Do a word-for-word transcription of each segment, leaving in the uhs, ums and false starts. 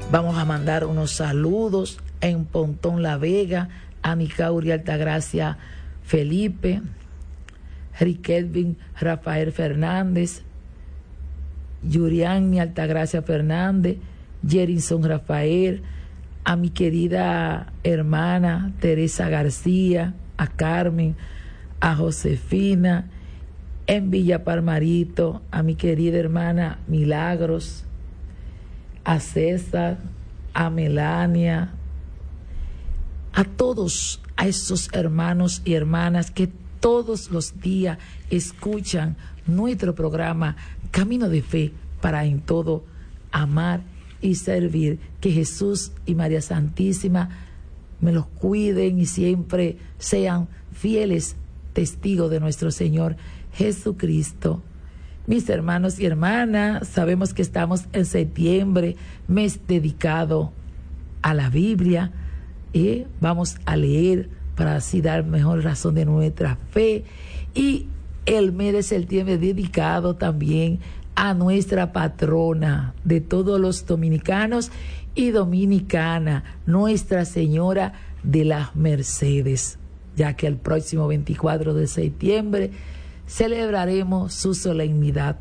Vamos a mandar unos saludos en Pontón La Vega, a Micauri Altagracia Felipe, Riquelvin Rafael Fernández, Yuriani Altagracia Fernández, Jerinson Rafael, a mi querida hermana Teresa García, a Carmen, a Josefina, en Villa Palmarito, a mi querida hermana Milagros, a César, a Melania, a todos, a esos hermanos y hermanas que todos los días escuchan nuestro programa Camino de Fe para en todo amar y servir. Que Jesús y María Santísima me los cuiden y siempre sean fieles testigos de nuestro Señor Jesucristo. Mis hermanos y hermanas, sabemos que estamos en septiembre, mes dedicado a la Biblia, y vamos a leer para así dar mejor razón de nuestra fe. Y el mes de septiembre dedicado también a nuestra patrona de todos los dominicanos y dominicanas, Nuestra Señora de las Mercedes, ya que el próximo veinticuatro de septiembre celebraremos su solemnidad.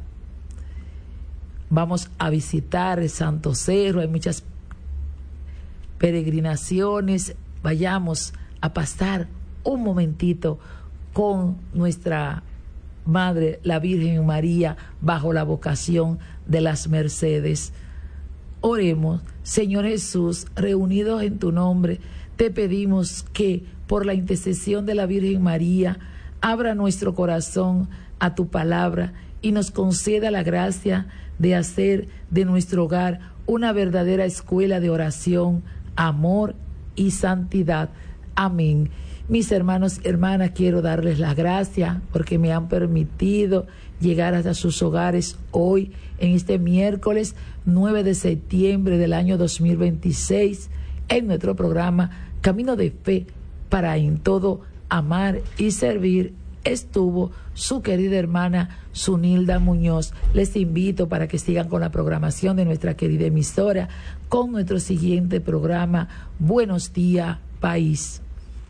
Vamos a visitar el Santo Cerro, hay muchas peregrinaciones, vayamos a pasar un momentito con nuestra Madre, la Virgen María, bajo la vocación de las Mercedes. Oremos. Señor Jesús, reunidos en tu nombre, te pedimos que por la intercesión de la Virgen María, abra nuestro corazón a tu palabra y nos conceda la gracia de hacer de nuestro hogar una verdadera escuela de oración, amor y santidad. Amén. Mis hermanos y hermanas, quiero darles las gracias porque me han permitido llegar hasta sus hogares hoy, en este miércoles nueve de septiembre del año dos mil veintiséis, en nuestro programa Camino de Fe para en todo amar y servir. Estuvo su querida hermana Zunilda Muñoz. Les invito para que sigan con la programación de nuestra querida emisora con nuestro siguiente programa Buenos Días País.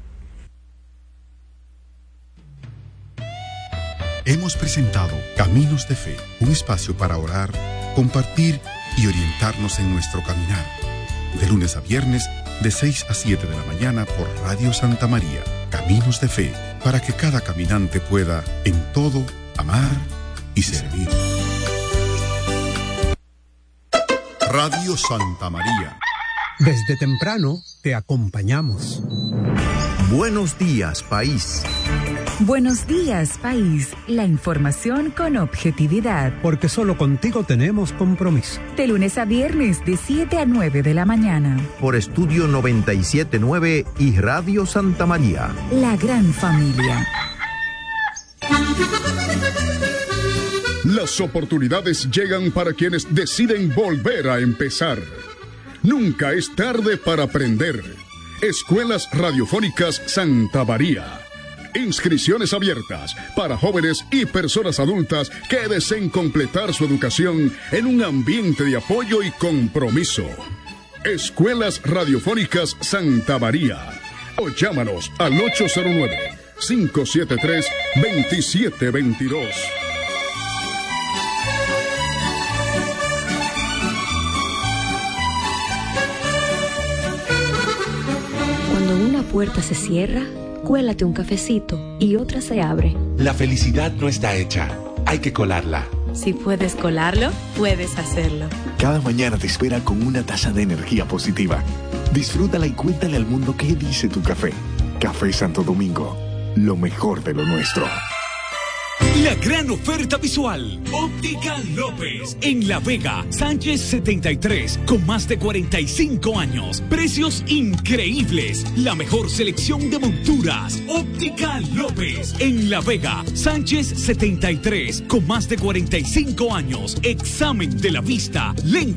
Hemos presentado Caminos de Fe, un espacio para orar, compartir y orientarnos en nuestro caminar. De lunes a viernes, de seis a siete de la mañana por Radio Santa María. Caminos de Fe, para que cada caminante pueda, en todo, amar y servir. Radio Santa María. Desde temprano te acompañamos. Buenos días, país. Buenos días, país. La información con objetividad. Porque solo contigo tenemos compromiso. De lunes a viernes, de siete a nueve de la mañana. Por Estudio noventa y siete punto nueve y Radio Santa María. La gran familia. Las oportunidades llegan para quienes deciden volver a empezar. Nunca es tarde para aprender. Escuelas Radiofónicas Santa María. Inscripciones abiertas para jóvenes y personas adultas que deseen completar su educación en un ambiente de apoyo y compromiso. Escuelas Radiofónicas Santa María. O llámanos al ocho cero nueve, cinco siete tres, dos siete dos dos. Cuando una puerta se cierra, cuélate un cafecito y otra se abre. La felicidad no está hecha, hay que colarla. Si puedes colarlo, puedes hacerlo. Cada mañana te espera con una taza de energía positiva. Disfrútala y cuéntale al mundo qué dice tu café. Café Santo Domingo, lo mejor de lo nuestro. La gran oferta visual. Óptica López. En La Vega, Sánchez setenta y tres, con más de cuarenta y cinco años. Precios increíbles. La mejor selección de monturas. Óptica López. En La Vega, Sánchez setenta y tres, con más de cuarenta y cinco años. Examen de la vista. Lente.